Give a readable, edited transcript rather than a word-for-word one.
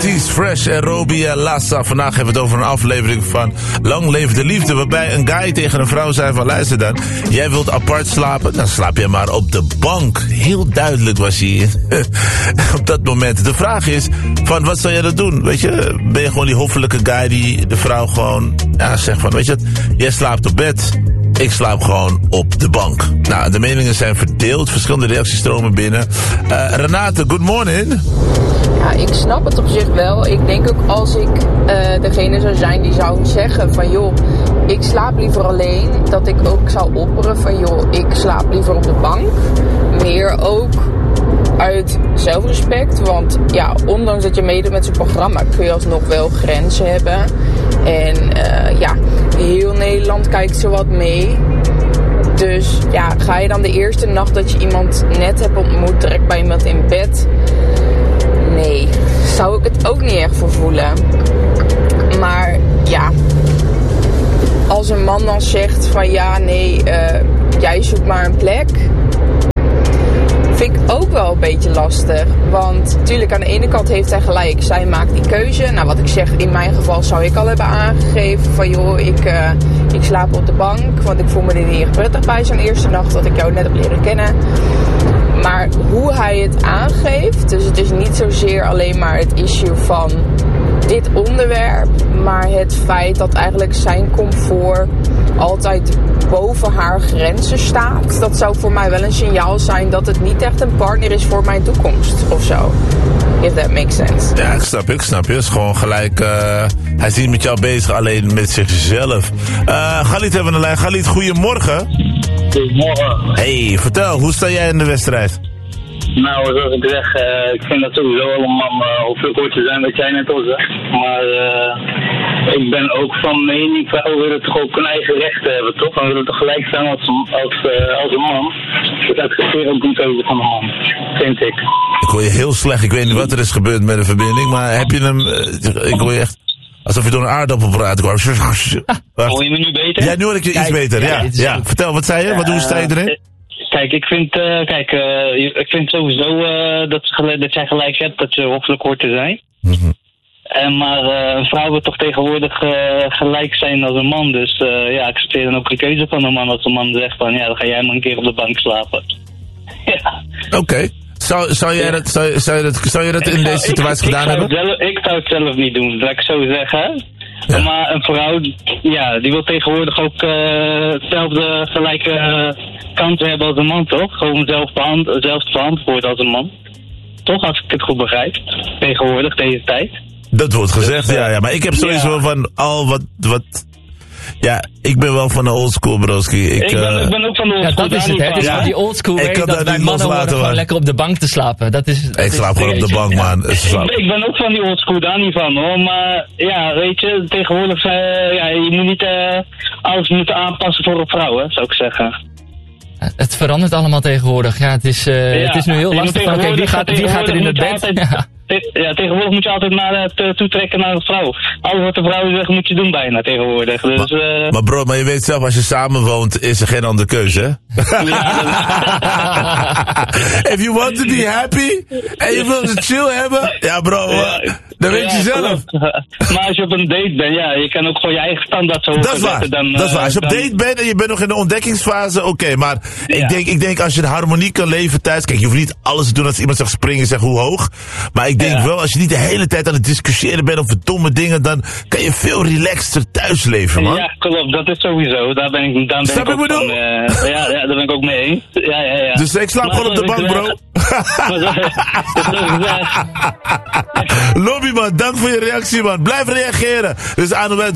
Matisse, Fresh en Robbie en Lassa. Vandaag hebben we het over een aflevering van Lang Leef de Liefde. Waarbij een guy tegen een vrouw zei van luister dan. Jij wilt apart slapen? Dan slaap je maar op de bank. Heel duidelijk was hij op dat moment. De vraag is van wat zou jij dat doen? Weet je, ben je gewoon die hoffelijke guy die de vrouw gewoon zegt van weet je wat, jij slaapt op bed. Ik slaap gewoon op de bank. Nou, de meningen zijn verdeeld. Verschillende reacties stromen binnen. Renate, good morning. Ja, ik snap het op zich wel. Ik denk ook als ik degene zou zijn die zou zeggen van joh, ik slaap liever alleen. Dat ik ook zou opperen van joh, ik slaap liever op de bank. Meer ook uit zelfrespect. Want ja, ondanks dat je meedoet met zo'n programma kun je alsnog wel grenzen hebben. En heel Nederland kijkt zowat mee. Dus ja, ga je dan de eerste nacht dat je iemand net hebt ontmoet direct bij iemand in bed? Nee, zou ik het ook niet echt voor voelen. Maar ja, als een man dan zegt van ja, nee, jij zoekt maar een plek, vind ik ook wel een beetje lastig. Want natuurlijk aan de ene kant heeft hij gelijk. Zij maakt die keuze. Nou, wat ik zeg, in mijn geval zou ik al hebben aangegeven van joh, ik slaap op de bank. Want ik voel me er niet echt prettig bij zo'n eerste nacht dat ik jou net heb leren kennen. Maar hoe hij het aangeeft, dus het is niet zozeer alleen maar het issue van dit onderwerp, maar het feit dat eigenlijk zijn comfort altijd boven haar grenzen staat. Dat zou voor mij wel een signaal zijn dat het niet echt een partner is voor mijn toekomst of zo. If that makes sense. Ja, ik snap je. Het is gewoon gelijk, hij is niet met jou bezig, alleen met zichzelf. Galit hebben we de lijn. Galit, goedemorgen. Goedemorgen. Hey, vertel, hoe sta jij in de wedstrijd? Nou, zoals ik zeg, ik vind dat sowieso wel een man hoeveel kort te zijn wat jij net al zegt. Maar ik ben ook van mening, vrouwen willen toch ook hun eigen rechten hebben, toch? En willen toch gelijk zijn als een man. Dus dat accepteer ook niet over van een man, vind ik. Ik hoor je heel slecht, ik weet niet wat er is gebeurd met de verbinding, maar heb je hem, ik hoor je echt alsof je door een aardappel praat. Hoor je me nu beter? Ja, nu hoor ik je iets beter, ja. Vertel, wat zei je? Hoe sta je erin? Kijk, ik vind sowieso dat jij gelijk hebt dat je hoffelijk hoort te zijn. Mm-hmm. Maar een vrouw wil toch tegenwoordig gelijk zijn als een man. Dus ik accepteer dan ook de keuze van een man als een man zegt van ja, dan ga jij maar een keer op de bank slapen. Ja. Oké. Zou je dat in deze situatie gedaan hebben? Ik zou het zelf niet doen, laat ik zo zeggen. Ja. Maar een vrouw, die wil tegenwoordig ook hetzelfde gelijke kansen hebben als een man, toch? Gewoon zelf te verantwoorden als een man. Toch, als ik het goed begrijp. Tegenwoordig, deze tijd. Dat wordt gezegd, ja. Maar ik heb sowieso van wat... Ja, ik ben wel van de oldschool, broski. Ik ben ook van de oldschool. Ja, dat is het, hè. Het is van die oldschool way dat wij mannen horen gewoon lekker op de bank te slapen. Ik slaap gewoon op de bank, man. Ik ben ook van die oldschool, daar niet van, hoor. Maar ja, weet je, tegenwoordig je moet niet alles moeten aanpassen voor een vrouw, hè, zou ik zeggen. Het verandert allemaal tegenwoordig. Ja, het is nu heel lastig. Oké, wie gaat er in het bed? Ja, tegenwoordig moet je altijd toetrekken naar een vrouw. Alles wat de vrouw zegt moet je doen bijna tegenwoordig. Dus, maar je weet zelf, als je samenwoont is er geen andere keuze, hè? If you want to be happy en je wilt het chill hebben, ja bro, dan weet je zelf. Maar als je op een date bent, je kan ook gewoon je eigen standaard zo dat is waar. Dat is waar. Als je op date bent en je bent nog in de ontdekkingsfase, oké. Maar ik denk als je de harmonie kan leven thuis, kijk, je hoeft niet alles te doen als iemand zegt springen, zeg hoe hoog. Maar ik denk wel, als je niet de hele tijd aan het discussiëren bent over domme dingen, dan kan je veel relaxter thuis leven, man. Ja, klopt. Dat is sowieso. Daar ben ik Snap ook bedoel? daar ben ik ook mee eens. Ja. Dus ik slaap gewoon op de bank, bro. Lobby, man. Dank voor je reactie, man. Blijf reageren. Dus aan de